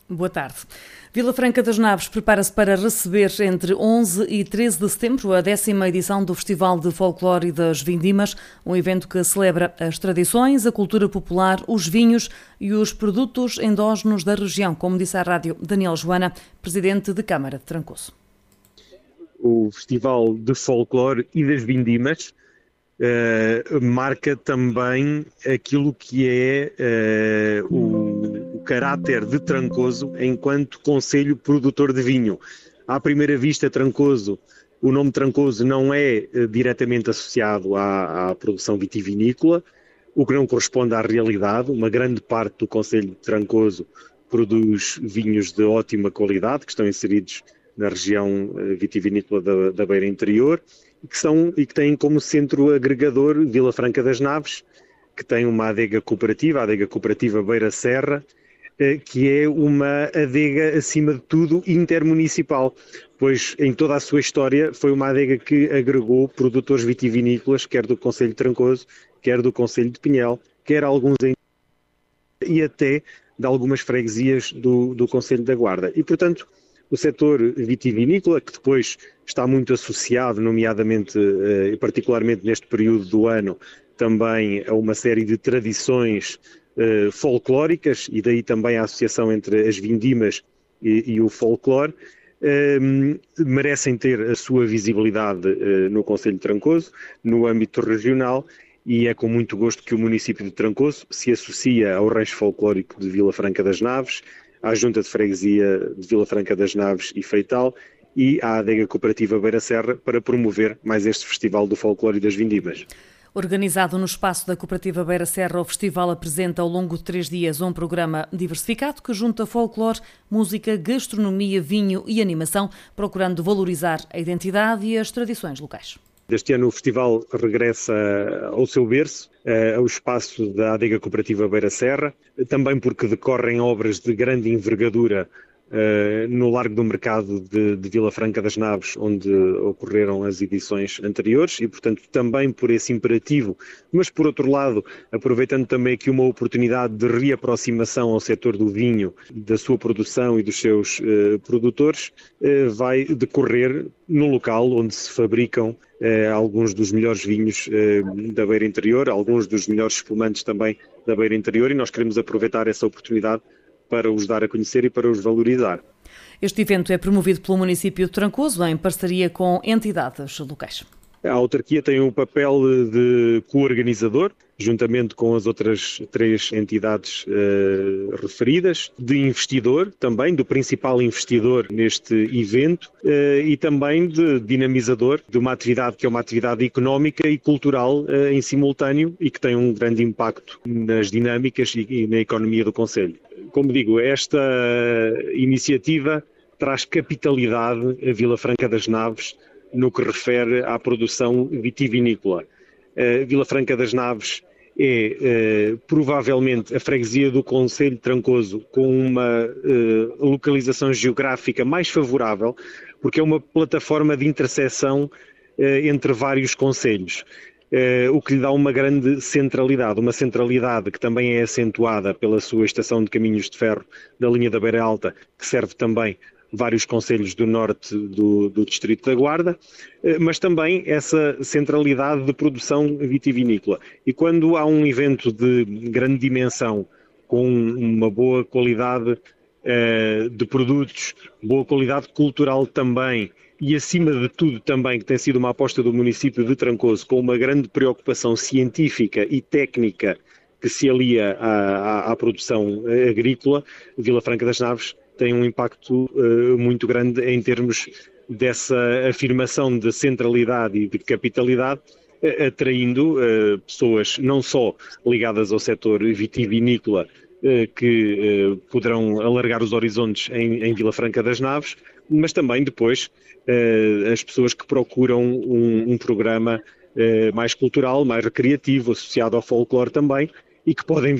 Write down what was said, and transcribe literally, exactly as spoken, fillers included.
Boa tarde. Vila Franca das Naves prepara-se para receber entre onze e treze de setembro a décima edição do Festival de Folclore e das Vindimas, um evento que celebra as tradições, a cultura popular, os vinhos e os produtos endógenos da região, como disse à rádio Daniel Joana, presidente de Câmara de Trancoso. O Festival de Folclore e das Vindimas uh, marca também aquilo que é uh, o caráter de Trancoso enquanto concelho produtor de vinho. À primeira vista, Trancoso, o nome Trancoso não é uh, diretamente associado à, à produção vitivinícola, o que não corresponde à realidade. Uma grande parte do concelho de Trancoso produz vinhos de ótima qualidade, que estão inseridos na região uh, vitivinícola da, da Beira Interior, e que, são, e que têm como centro agregador Vila Franca das Naves, que tem uma adega cooperativa, a adega cooperativa Beira Serra, que é uma adega, acima de tudo, intermunicipal, pois em toda a sua história foi uma adega que agregou produtores vitivinícolas, quer do concelho de Trancoso, quer do concelho de Pinhel, quer alguns em... e até de algumas freguesias do, do concelho da Guarda. E, portanto, o setor vitivinícola, que depois está muito associado, nomeadamente e particularmente neste período do ano, também a uma série de tradições Uh, folclóricas, e daí também a associação entre as vindimas e, e o folclore, uh, merecem ter a sua visibilidade uh, no concelho de Trancoso, no âmbito regional, e é com muito gosto que o município de Trancoso se associa ao Rancho Folclórico de Vila Franca das Naves, à Junta de Freguesia de Vila Franca das Naves e Feital e à Adega Cooperativa Beira Serra para promover mais este Festival do Folclore e das Vindimas. Organizado no espaço da Cooperativa Beira Serra, o festival apresenta ao longo de três dias um programa diversificado que junta folclore, música, gastronomia, vinho e animação, procurando valorizar a identidade e as tradições locais. Este ano o festival regressa ao seu berço, ao espaço da Adega Cooperativa Beira Serra, também porque decorrem obras de grande envergadura Uh, no Largo do Mercado de, de Vila Franca das Naves, onde ocorreram as edições anteriores, e portanto também por esse imperativo, mas por outro lado, aproveitando também aqui uma oportunidade de reaproximação ao setor do vinho, da sua produção e dos seus uh, produtores, uh, vai decorrer no local onde se fabricam uh, alguns dos melhores vinhos uh, da Beira Interior, alguns dos melhores espumantes também da Beira Interior, e nós queremos aproveitar essa oportunidade para os dar a conhecer e para os valorizar. Este evento é promovido pelo município de Trancoso em parceria com entidades locais. A autarquia tem um papel de co-organizador, juntamente com as outras três entidades uh, referidas, de investidor também, do principal investidor neste evento uh, e também de dinamizador de uma atividade que é uma atividade económica e cultural uh, em simultâneo e que tem um grande impacto nas dinâmicas e, e na economia do concelho. Como digo, esta iniciativa traz capitalidade a Vila Franca das Naves no que refere à produção vitivinícola. Uh, Vila Franca das Naves é uh, provavelmente a freguesia do concelho de Trancoso com uma uh, localização geográfica mais favorável, porque é uma plataforma de interseção uh, entre vários concelhos, uh, o que lhe dá uma grande centralidade, uma centralidade que também é acentuada pela sua estação de caminhos de ferro da linha da Beira Alta, que serve também vários concelhos do norte do, do distrito da Guarda, mas também essa centralidade de produção vitivinícola. E quando há um evento de grande dimensão, com uma boa qualidade eh, de produtos, boa qualidade cultural também, e acima de tudo também, que tem sido uma aposta do município de Trancoso, com uma grande preocupação científica e técnica que se alia à, à, à produção agrícola, Vila Franca das Naves tem um impacto uh, muito grande em termos dessa afirmação de centralidade e de capitalidade, uh, atraindo uh, pessoas não só ligadas ao setor vitivinícola, uh, que uh, poderão alargar os horizontes em, em Vila Franca das Naves, mas também depois uh, as pessoas que procuram um, um programa uh, mais cultural, mais recreativo, associado ao folclore também, e que podem